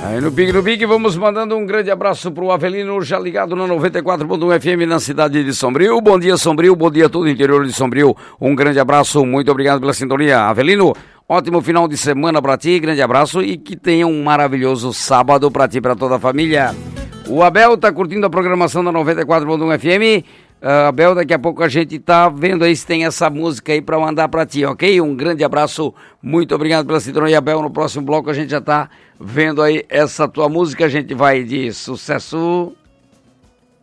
Aí no Pique, vamos mandando um grande abraço pro Avelino, já ligado no 94.1 FM na cidade de Sombrio. Bom dia, Sombrio, bom dia a todo o interior de Sombrio. Um grande abraço, muito obrigado pela sintonia. Avelino, ótimo final de semana pra ti, grande abraço e que tenha um maravilhoso sábado pra ti e pra toda a família. O Abel tá curtindo a programação da 94.1 FM. Abel, daqui a pouco a gente tá vendo aí se tem essa música aí pra mandar pra ti, ok? Um grande abraço, muito obrigado pela sintonia, Abel. No próximo bloco a gente já tá vendo aí essa tua música, a gente vai de sucesso.